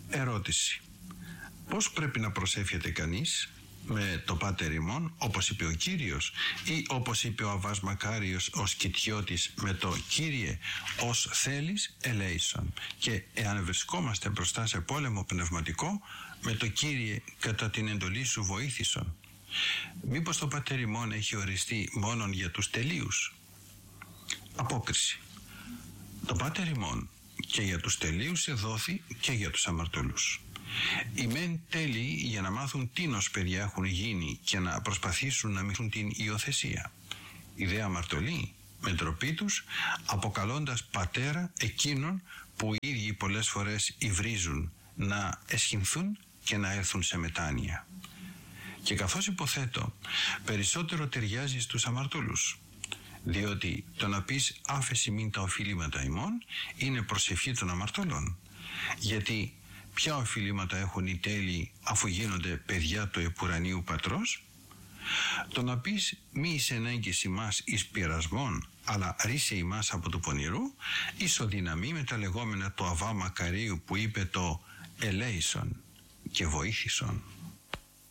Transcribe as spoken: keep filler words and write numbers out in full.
Ερώτηση. Πώς πρέπει να προσεύχεται κανείς? Με το Πάτερ ημών, όπως είπε ο Κύριος, ή όπως είπε ο Αββάς Μακάριος ο Σκητιώτης, με το Κύριε ως θέλεις ελέησον? Και εάν βρισκόμαστε μπροστά σε πόλεμο πνευματικό, με το Κύριε κατά την εντολή σου βοήθησον. Μήπως το Πάτερ ημών έχει οριστεί μόνον για τους τελείους? Απόκριση. Το Πάτερ ημών και για τους τελείους εδόθη και για τους αμαρτωλούς. Οι μεν τέλειοι για να μάθουν τίνος παιδιά έχουν γίνει και να προσπαθήσουν να μειθούν την υιοθεσία. Οι δε αμαρτωλοί με ντροπή τους, αποκαλώντας πατέρα εκείνων που οι ίδιοι πολλές φορές υβρίζουν, να εσχυνθούν και να έρθουν σε μετάνοια. Και καθώς υποθέτω, περισσότερο ταιριάζει στους αμαρτωλούς, διότι το να πεις άφεση μην τα οφειλήματα ημών είναι προσευχή των αμαρτωλών. Γιατί ποια οφειλήματα έχουν οι τέλειοι αφού γίνονται παιδιά του επουρανίου πατρός? Το να πεις μη εισενέγγεις ημάς εις πειρασμών, αλλά ρίσε ημάς από του πονηρού, ισοδυναμεί με τα λεγόμενα του Αββά Μακαρίου που είπε το ελέησον και βοήθησον.